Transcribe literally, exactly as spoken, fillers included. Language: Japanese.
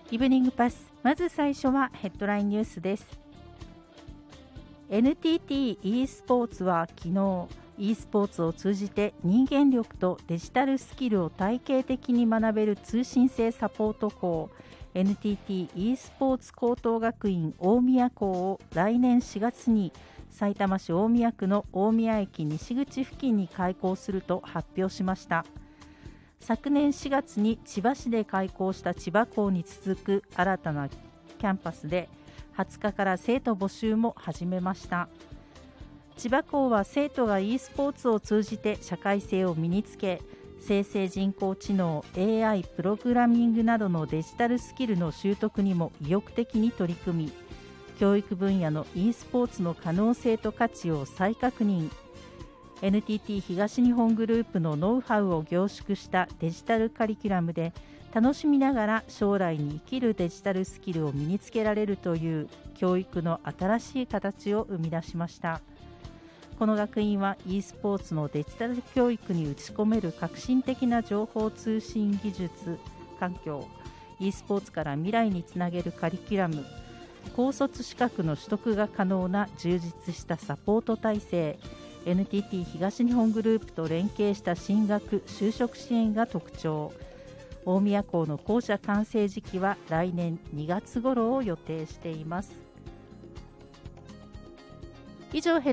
イブニングパス、まず最初はヘッドラインニュースです。 エヌティーティー e スポーツは昨日 e スポーツを通じて人間力とデジタルスキルを体系的に学べる通信制サポート校 エヌティーティー e スポーツ高等学院大宮校を来年しがつにさいたま市大宮区の大宮駅西口付近に開校すると発表しました。昨年しがつに千葉市で開校した千葉校に続く新たなキャンパスではつかから生徒募集も始めました。千葉校は生徒が e スポーツを通じて社会性を身につけ、生成人工知能 エーアイ プログラミングなどのデジタルスキルの習得にも意欲的に取り組み、教育分野の e スポーツの可能性と価値を再確認。エヌティーティー 東日本グループのノウハウを凝縮したデジタルカリキュラムで楽しみながら将来に生きるデジタルスキルを身につけられるという教育の新しい形を生み出しました。この学院は e スポーツのデジタル教育に打ち込める革新的な情報通信技術環境、 e スポーツから未来につなげるカリキュラム、高卒資格の取得が可能な充実したサポート体制、エヌティーティー 東日本グループと連携した進学・就職支援が特徴。大宮校の校舎完成時期は来年にがつ頃を予定しています。以上、